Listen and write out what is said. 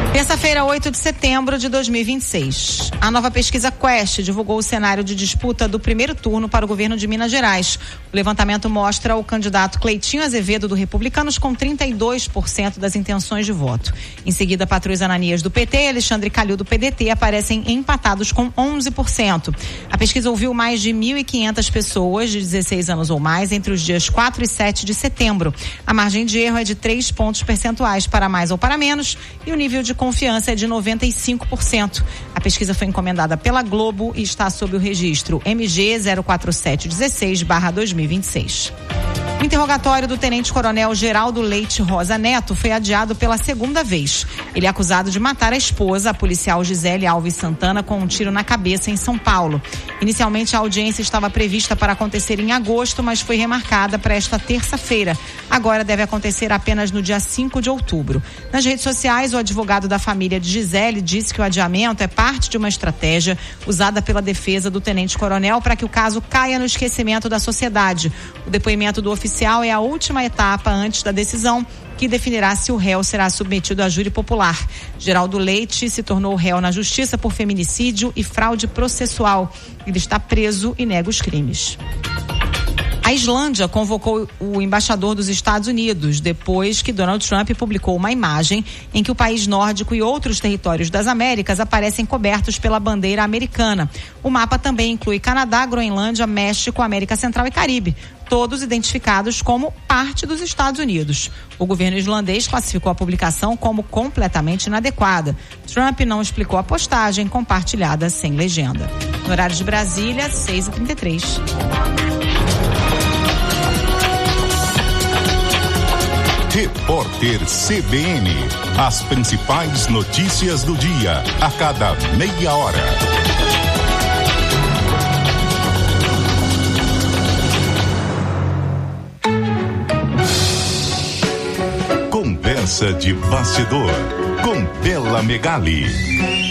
Terça-feira, 8 de setembro de 2026. A nova pesquisa Quest divulgou o cenário de disputa do primeiro turno para o governo de Minas Gerais. O levantamento mostra o candidato Cleitinho Azevedo, do Republicanos, com 32% das intenções de voto. Em seguida, Patrus Ananias, do PT, e Alexandre Calil, do PDT, aparecem empatados com 11%. A pesquisa ouviu mais de 1.500 pessoas de 16 anos ou mais entre os dias 4 e 7 de setembro. A margem de erro é de 3 pontos percentuais para mais ou para menos e o nível de confiança é de 95%. A pesquisa foi encomendada pela Globo e está sob o registro MG 04716/2026. O interrogatório do tenente-coronel Geraldo Leite Rosa Neto foi adiado pela segunda vez. Ele é acusado de matar a esposa, a policial Gisele Alves Santana, com um tiro na cabeça em São Paulo. Inicialmente, a audiência estava prevista para acontecer em agosto, mas foi remarcada para esta terça-feira. Agora deve acontecer apenas no dia 5 de outubro. Nas redes sociais, o advogado da família de Gisele disse que o adiamento é parte de uma estratégia usada pela defesa do tenente-coronel para que o caso caia no esquecimento da sociedade. O depoimento do oficial é a última etapa antes da decisão que definirá se o réu será submetido a júri popular. Geraldo Leite se tornou réu na justiça por feminicídio e fraude processual. Ele está preso e nega os crimes. A Islândia convocou o embaixador dos Estados Unidos depois que Donald Trump publicou uma imagem em que o país nórdico e outros territórios das Américas aparecem cobertos pela bandeira americana. O mapa também inclui Canadá, Groenlândia, México, América Central e Caribe, todos identificados como parte dos Estados Unidos. O governo islandês classificou a publicação como completamente inadequada. Trump não explicou a postagem compartilhada sem legenda. No horário de Brasília, 6h33. Repórter CBN. As principais notícias do dia, a cada meia hora. Conversa de bastidor com Bela Megali.